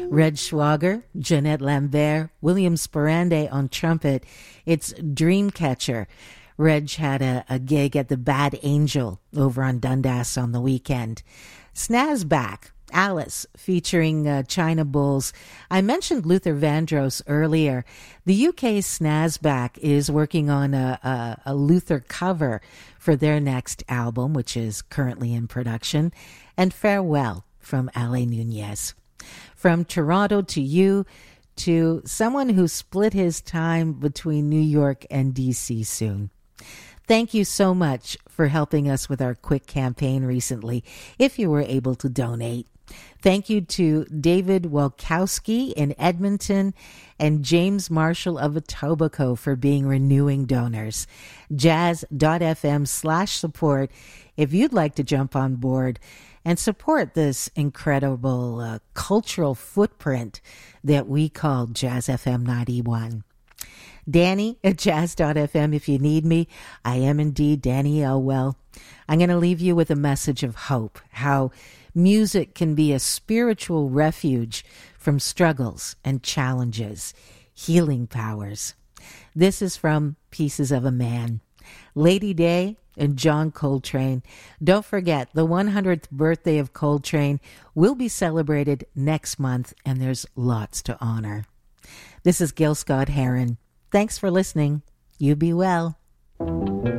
Red Schwager, Jeanette Lambert, William Sperande on trumpet. It's Dreamcatcher. Reg had a gig at the Bad Angel over on Dundas on the weekend. Snazback, Alice, featuring China Bulls. I mentioned Luther Vandross earlier. The UK Snazback is working on a Luther cover for their next album, which is currently in production. And Farewell from Ale Nunez. From Toronto to you, to someone who split his time between New York and D.C. soon. Thank you so much for helping us with our quick campaign recently, if you were able to donate. Thank you to David Walkowski in Edmonton and James Marshall of Etobicoke for being renewing donors. jazz.fm/support if you'd like to jump on board and support this incredible cultural footprint that we call Jazz FM 91. Danny at jazz.fm if you need me. I am indeed Danny Elwell. I'm going to leave you with a message of hope, how music can be a spiritual refuge from struggles and challenges, healing powers. This is from Pieces of a Man. Lady Day and John Coltrane. Don't forget, the 100th birthday of Coltrane will be celebrated next month, and there's lots to honor. This is Gil Scott-Heron. Thanks for listening. You be well.